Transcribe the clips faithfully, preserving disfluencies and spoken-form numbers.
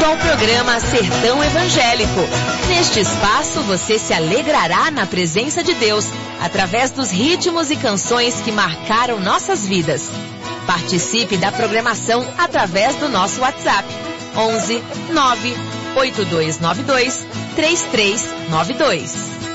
ao programa Sertão Evangélico. Neste espaço você se alegrará na presença de Deus, através dos ritmos e canções que marcaram nossas vidas. Participe da programação através do nosso WhatsApp, onze nove oito dois nove dois três três nove dois.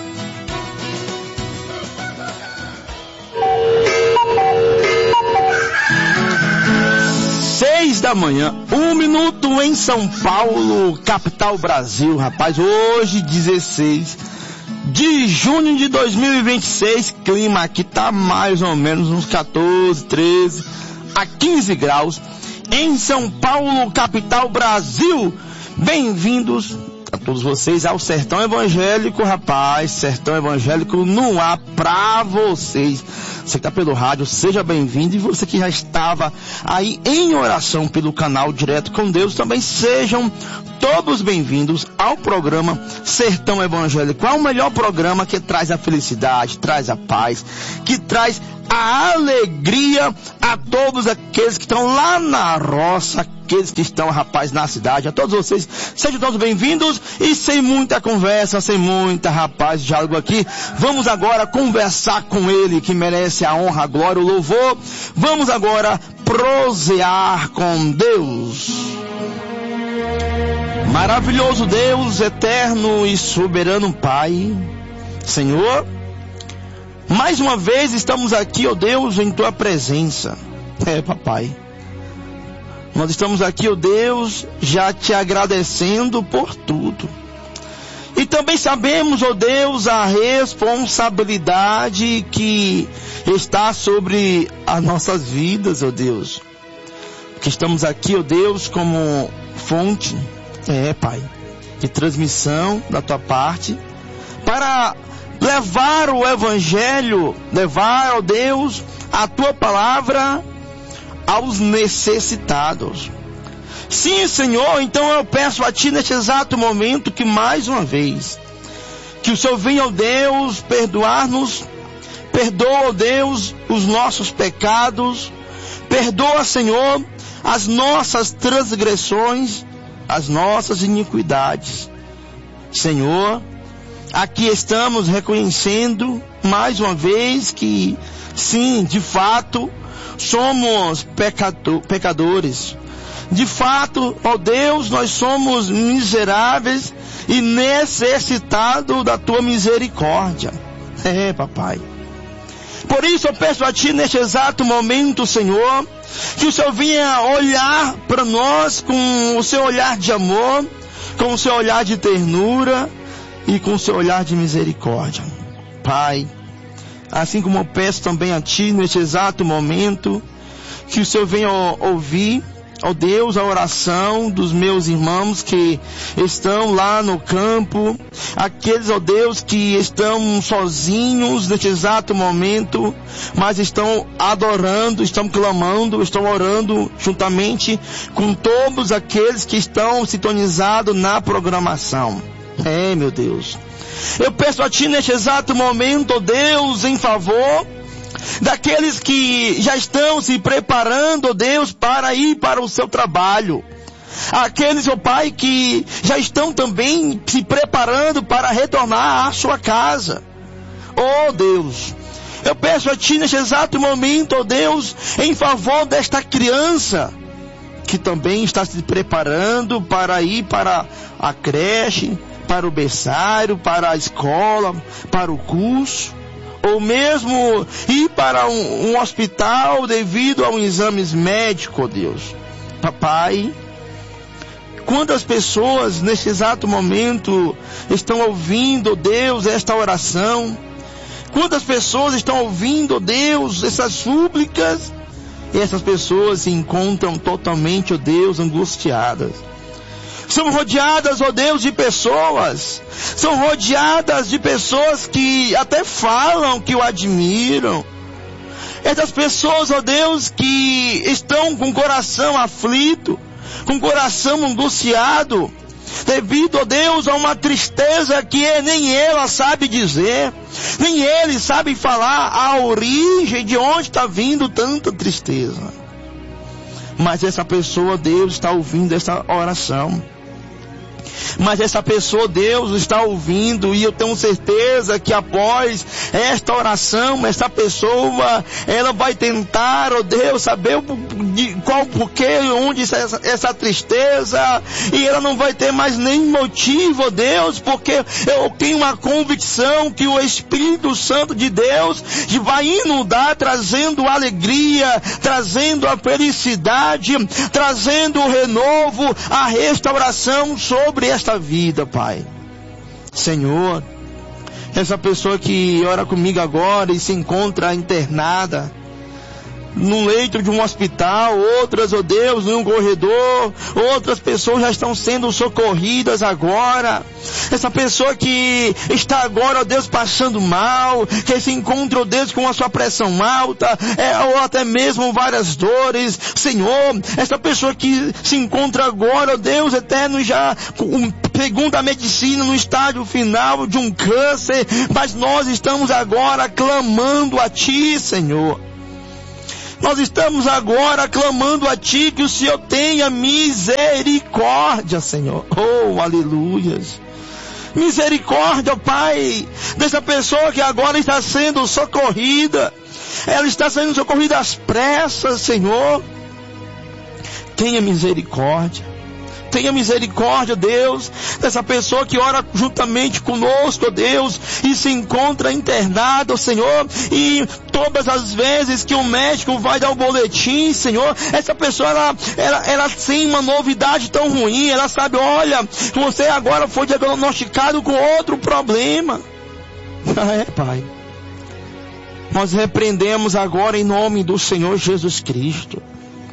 Seis da manhã, um minuto em São Paulo, capital Brasil, rapaz. Hoje, dezesseis de junho de dois mil e vinte e seis, clima aqui tá mais ou menos uns catorze, treze a quinze graus. Em São Paulo, capital Brasil, bem-vindos a todos vocês ao Sertão Evangélico, rapaz. Sertão Evangélico no ar pra vocês. Você que tá pelo rádio, seja bem-vindo. E você que já estava aí em oração pelo canal Direto com Deus, também sejam todos bem-vindos ao programa Sertão Evangélico. É o melhor programa que traz a felicidade, traz a paz, que traz a alegria a todos aqueles que estão lá na roça, aqueles que estão, rapaz, na cidade. A todos vocês, sejam todos bem-vindos. E sem muita conversa, sem muita, rapaz, diálogo aqui, vamos agora conversar com ele, que merece a honra, a glória, o louvor. Vamos agora prosear com Deus. Maravilhoso Deus, eterno e soberano Pai, Senhor, mais uma vez estamos aqui, ó Deus, em Tua presença. É, papai, nós estamos aqui, ó Deus, já te agradecendo por tudo. E também sabemos, ó Deus, a responsabilidade que está sobre as nossas vidas, ó Deus. Que estamos aqui, ó Deus, como fonte, é, Pai, de transmissão da Tua parte, para levar o Evangelho, levar, ó Deus, a Tua palavra aos necessitados. Sim, Senhor, então eu peço a Ti neste exato momento que mais uma vez, que o Senhor venha, ó Deus, perdoar-nos, perdoa, ó Deus, os nossos pecados, perdoa, Senhor, as nossas transgressões, as nossas iniquidades. Senhor, aqui estamos reconhecendo mais uma vez que, sim, de fato, somos pecado, pecadores. De fato, ó Deus, nós somos miseráveis e necessitados da Tua misericórdia. É, papai. Por isso eu peço a Ti neste exato momento, Senhor, que o Senhor venha olhar para nós com o Seu olhar de amor, com o Seu olhar de ternura e com o Seu olhar de misericórdia. Pai, assim como eu peço também a Ti neste exato momento, que o Senhor venha ouvir, ó Deus, a oração dos meus irmãos que estão lá no campo, aqueles, ó Deus, que estão sozinhos neste exato momento, mas estão adorando, estão clamando, estão orando juntamente com todos aqueles que estão sintonizados na programação. É, meu Deus, eu peço a Ti neste exato momento, ó Deus, em favor daqueles que já estão se preparando, ó Deus, para ir para o seu trabalho. Aqueles, ó Pai, que já estão também se preparando para retornar à sua casa. Ó Deus, eu peço a Ti neste exato momento, ó Deus, em favor desta criança que também está se preparando para ir para a creche, para o berçário, para a escola, para o curso, ou mesmo ir para um, um hospital devido a um exame médico, ó Deus. Papai, quantas pessoas nesse exato momento estão ouvindo, ó Deus, esta oração? Quantas pessoas estão ouvindo, ó Deus, essas súplicas? E essas pessoas se encontram totalmente, ó Deus, angustiadas. São rodeadas, ó Deus, de pessoas. São rodeadas de pessoas que até falam que o admiram. Essas pessoas, ó Deus, que estão com o coração aflito, com o coração angustiado, devido, ó Deus, a uma tristeza que nem ela sabe dizer, nem ele sabe falar a origem de onde está vindo tanta tristeza. Mas essa pessoa, Deus, está ouvindo essa oração. Mas essa pessoa, Deus, está ouvindo, e eu tenho certeza que após esta oração, essa pessoa, ela vai tentar, oh Deus, saber o, de qual porquê, onde está essa, essa tristeza, e ela não vai ter mais nenhum motivo, oh Deus, porque eu tenho uma convicção que o Espírito Santo de Deus vai inundar, trazendo alegria, trazendo a felicidade, trazendo o renovo, a restauração sobre esta vida, Pai. Senhor, essa pessoa que ora comigo agora e se encontra internada num leito de um hospital, outras, oh Deus, num corredor, outras pessoas já estão sendo socorridas agora. Essa pessoa que está agora, oh Deus, passando mal, que se encontra, oh Deus, com a sua pressão alta, é, ou até mesmo várias dores, Senhor, essa pessoa que se encontra agora, oh Deus eterno, já um, segundo a medicina, no estágio final de um câncer, mas nós estamos agora clamando a Ti, Senhor. Nós estamos agora clamando a Ti que o Senhor tenha misericórdia, Senhor. Oh, aleluias. Misericórdia, Pai, dessa pessoa que agora está sendo socorrida. Ela está sendo socorrida às pressas, Senhor. Tenha misericórdia. Tenha misericórdia, Deus, dessa pessoa que ora juntamente conosco, Deus, e se encontra internada, Senhor, e todas as vezes que o médico vai dar o boletim, Senhor, essa pessoa, ela, ela, ela tem uma novidade tão ruim, ela sabe, olha, você agora foi diagnosticado com outro problema. Ah, é, Pai. Nós repreendemos agora em nome do Senhor Jesus Cristo.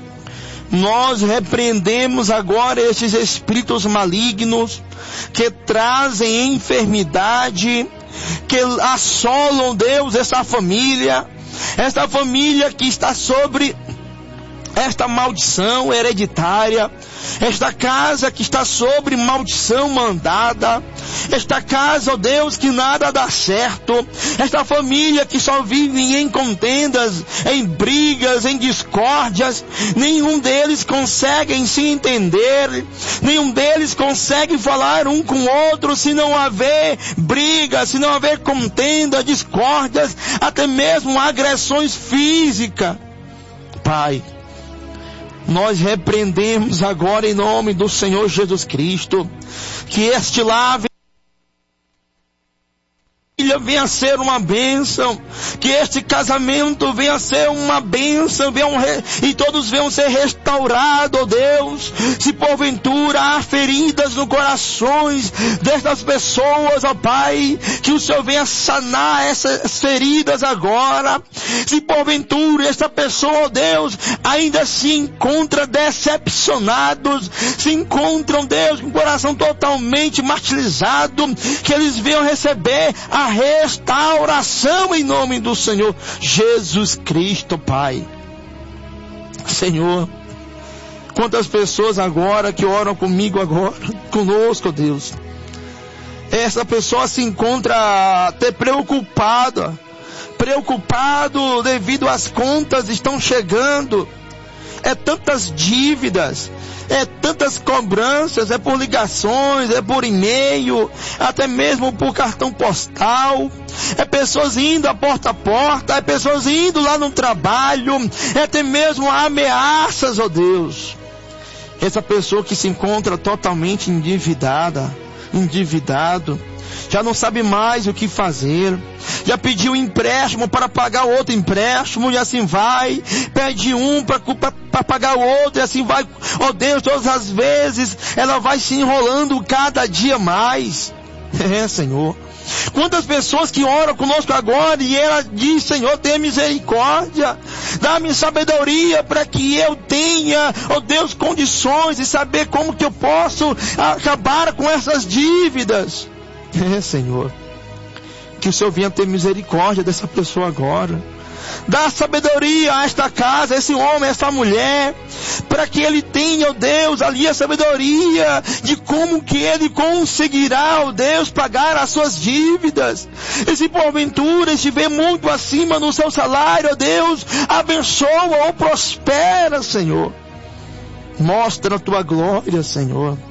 Nós repreendemos agora esses espíritos malignos que trazem enfermidade, que assolam, Deus, essa família, essa família que está sobre esta maldição hereditária, esta casa que está sobre maldição mandada, esta casa, ó Deus, que nada dá certo, esta família que só vive em contendas, em brigas, em discórdias, nenhum deles consegue se entender, nenhum deles consegue falar um com o outro, se não haver briga, se não haver contenda, discórdias, até mesmo agressões físicas. Pai, nós repreendemos agora em nome do Senhor Jesus Cristo, que este lar venha a ser uma bênção, que este casamento venha a ser uma bênção, venha um re... e todos venham ser restaurados, ó Deus. Se porventura há feridas no corações destas pessoas, ó Pai, que o Senhor venha sanar essas feridas agora. Se porventura esta pessoa, ó Deus, ainda se encontra decepcionados, se encontram, Deus, com o coração totalmente martirizado, que eles venham receber a restauração em nome do Senhor Jesus Cristo, Pai. Senhor, quantas pessoas agora que oram comigo agora, conosco, Deus, essa pessoa se encontra até preocupada, preocupado devido às contas estão chegando, é tantas dívidas, é tantas cobranças, é por ligações, é por e-mail, até mesmo por cartão postal, é pessoas indo a porta a porta, é pessoas indo lá no trabalho, é até mesmo ameaças, ó Deus. Essa pessoa que se encontra totalmente endividada, endividado, já não sabe mais o que fazer, já pediu empréstimo para pagar outro empréstimo, e assim vai, pede um para pagar o outro, e assim vai, ó Deus, todas as vezes, ela vai se enrolando cada dia mais. É, Senhor. Quantas pessoas que oram conosco agora, e ela diz, Senhor, tenha misericórdia, dá-me sabedoria para que eu tenha, ó Deus, condições de saber como que eu posso acabar com essas dívidas. É, Senhor, que o Senhor venha ter misericórdia dessa pessoa agora. Dá sabedoria a esta casa, a esse homem, a esta mulher, para que ele tenha, ó Deus, ali a sabedoria de como que ele conseguirá, ó Deus, pagar as suas dívidas. E se porventura estiver muito acima do seu salário, ó Deus, abençoa ou prospera, Senhor. Mostra a tua glória, Senhor.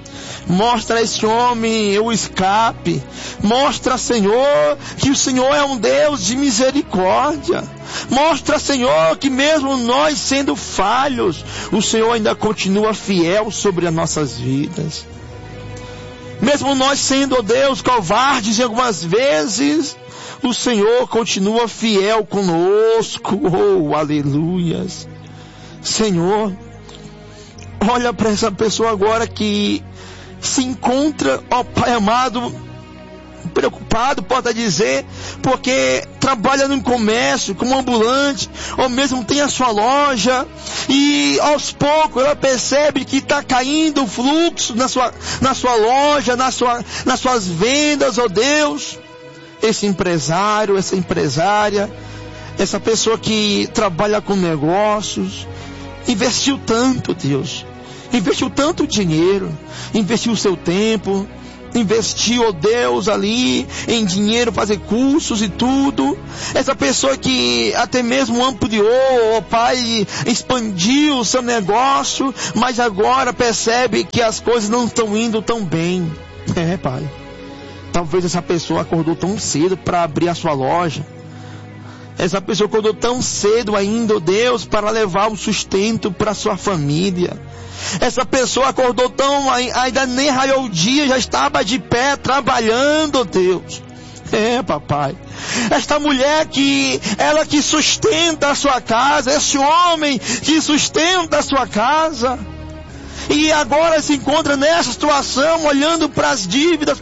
Mostra a esse homem o escape. Mostra, Senhor, que o Senhor é um Deus de misericórdia. Mostra, Senhor, que mesmo nós sendo falhos, o Senhor ainda continua fiel sobre as nossas vidas. Mesmo nós sendo, ó Deus, covardes em algumas vezes, o Senhor continua fiel conosco. Oh, aleluias. Senhor, olha para essa pessoa agora que se encontra, ó Pai amado, preocupado, pode dizer, porque trabalha no comércio, como ambulante, ou mesmo tem a sua loja, e aos poucos ela percebe que está caindo o fluxo na sua, na sua loja, na sua, nas suas vendas, ó Deus. Esse empresário, essa empresária, essa pessoa que trabalha com negócios, investiu tanto, Deus, investiu tanto dinheiro, investiu o seu tempo, investiu, ó Deus, ali em dinheiro, fazer cursos e tudo. Essa pessoa que até mesmo ampliou, ó Pai, expandiu o seu negócio, mas agora percebe que as coisas não estão indo tão bem. É, Pai, talvez essa pessoa acordou tão cedo para abrir a sua loja. Essa pessoa acordou tão cedo ainda, ó Deus, para levar o sustento para sua família. Essa pessoa acordou tão, ainda nem raiou o dia, já estava de pé trabalhando, ó Deus. É, papai. Esta mulher que, ela que sustenta a sua casa, esse homem que sustenta a sua casa, e agora se encontra nessa situação, olhando para as dívidas,